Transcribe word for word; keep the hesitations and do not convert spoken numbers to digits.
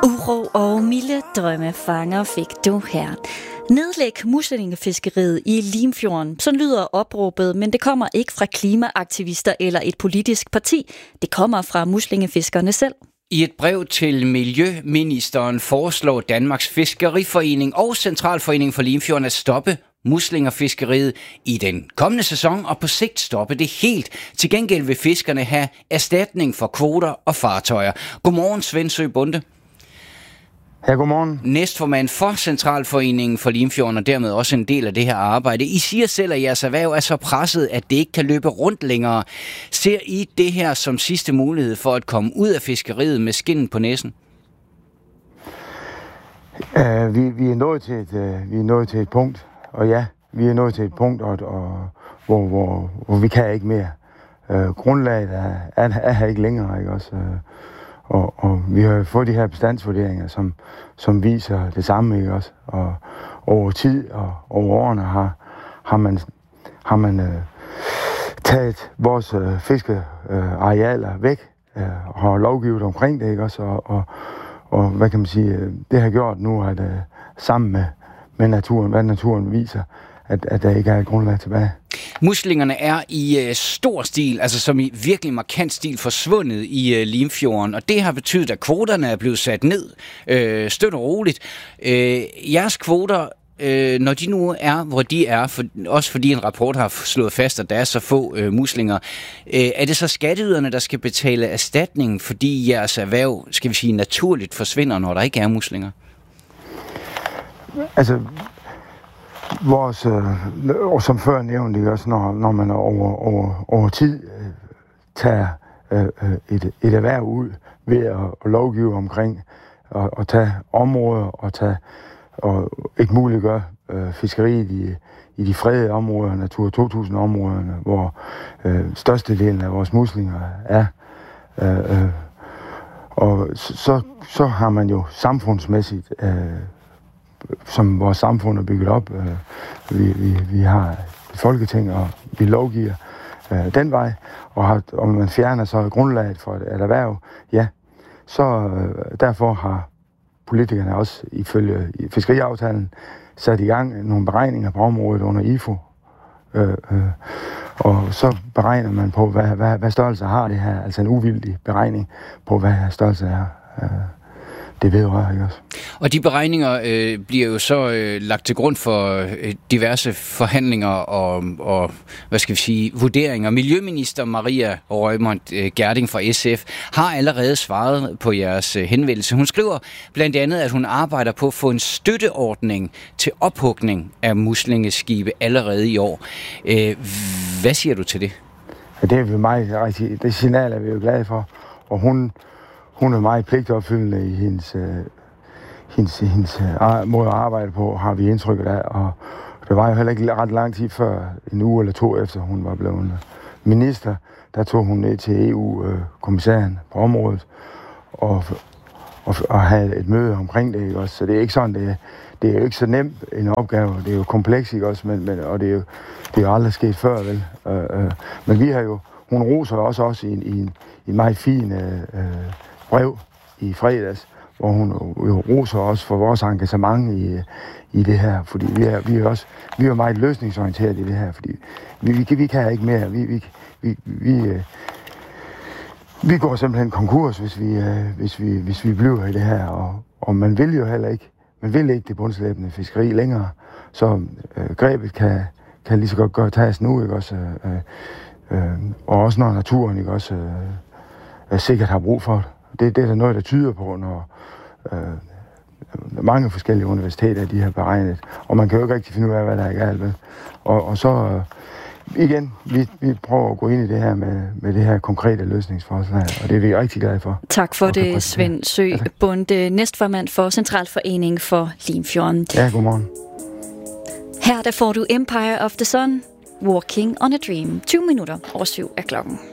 Uro og milde drømmefanger fik du her. Nedlæg muslingefiskeriet i Limfjorden. Sådan lyder opråbet, men det kommer ikke fra klimaaktivister eller et politisk parti. Det kommer fra muslingefiskerne selv. I et brev til Miljøministeren foreslår Danmarks Fiskeriforening og Centralforeningen for Limfjorden at stoppe muslingefiskeriet i den kommende sæson og på sigt stoppe det helt. Til gengæld vil fiskerne have erstatning for kvoter og fartøjer. Godmorgen, Svend Sø Bonde. Ja, godmorgen. Næstformand for Centralforeningen for Limfjorden og dermed også en del af det her arbejde. I siger selv, at jeres erhverv er så presset, at det ikke kan løbe rundt længere. Ser I det her som sidste mulighed for at komme ud af fiskeriet med skinnen på næsen? Uh, vi, vi, er nået til et, uh, vi er nået til et punkt, og ja, vi er nået til et punkt, og, og, hvor, hvor, hvor vi kan ikke mere. Uh, grundlaget er, er, er her ikke længere, ikke også? Uh, Og, og vi har fået de her bestandsvurderinger, som, som viser det samme, ikke også? Og over tid og over årene har, har man, har man øh, taget vores øh, fiskearealer øh, væk øh, og har lovgivet omkring det, ikke også? Og, og, og hvad kan man sige, det har gjort nu, at øh, sammen med, med naturen, hvad naturen viser, at, at der ikke er et grundlag tilbage. Muslingerne er i øh, stor stil, altså som i virkelig markant stil, forsvundet i øh, Limfjorden, og det har betydet, at kvoterne er blevet sat ned øh, støt og roligt. Øh, jeres kvoter, øh, når de nu er, hvor de er, for, også fordi en rapport har slået fast, at der er så få øh, muslinger, øh, er det så skatteyderne, der skal betale erstatning, fordi jeres erhverv, skal vi sige, naturligt forsvinder, når der ikke er muslinger? Altså... Vores, øh, og som før nævnt, det også, når, når man over, over, over tid øh, tager øh, et, et erhverv ud ved at, at lovgive omkring og, og tage områder og, tage, og ikke muliggøre øh, fiskeriet i, i de fredede områder, Natura to tusind områderne, hvor øh, størstedelen af vores muslinger er. Øh, øh, og så, så har man jo samfundsmæssigt øh, som vores samfund er bygget op. Vi, vi, vi har et folketing, og vi lovgiver øh, den vej, og, har, og man fjerner så grundlaget for et, et erhverv, ja, så øh, derfor har politikerne også ifølge fiskeriaftalen sat i gang nogle beregninger på området under I F O, øh, øh, og så beregner man på, hvad, hvad, hvad størrelse har det her, altså en uvildig beregning på, hvad størrelse er. Øh, Det vedrører, ikke også? Og de beregninger øh, bliver jo så øh, lagt til grund for øh, diverse forhandlinger og, og, hvad skal vi sige, vurderinger. Miljøminister Maria Reumert øh, Gjerding fra S F har allerede svaret på jeres øh, henvendelse. Hun skriver blandt andet, at hun arbejder på at få en støtteordning til ophugning af muslingeskibe allerede i år. Øh, hvad siger du til det? Ja, det er vi meget rigtig. Det signal er vi jo glade for, og hun Hun er meget pligtopfyldende i hendes, øh, hendes, hendes øh, måde at arbejde på, har vi indtrykket af. Og det var jo heller ikke ret lang tid før, en uge eller to efter hun var blevet minister, der tog hun ned til E U-kommissæren på området og, og, og havde et møde omkring det, ikke også? Så det er ikke sådan, det, det er jo ikke så nemt en opgave. Det er jo kompleks, ikke også? Men, men, og det er jo, det er jo aldrig sket før, vel? Øh, øh, men vi har jo, hun roser også også i en, i en, i en meget fin øh, brev i fredags, hvor hun jo roser også for vores engagement i, i det her, fordi vi er, vi er også vi er meget løsningsorienteret i det her, fordi vi, vi, vi kan ikke mere. Vi, vi, vi, vi, vi går simpelthen konkurs, hvis vi, hvis vi, hvis vi bliver i det her, og, og man vil jo heller ikke, man vil ikke det bundslæbende fiskeri længere, så øh, grebet kan, kan lige så godt gøre tages nu, ikke også? Øh, øh, og også når naturen, ikke også, øh, sikkert har brug for det. Det, det er der noget, der tyder på, når øh, mange forskellige universiteter de har beregnet, og man kan jo ikke rigtig finde ud af, hvad der er galt med. Og, og så øh, igen, vi, vi prøver at gå ind i det her med, med det her konkrete løsningsforslag, og det er vi rigtig glade for. Tak for det, Svend Sø Bonde, næstformand for Centralforeningen for Limfjorden. Ja, godmorgen. Her der får du Empire of the Sun, Walking on a Dream. tyve minutter over syv er klokken.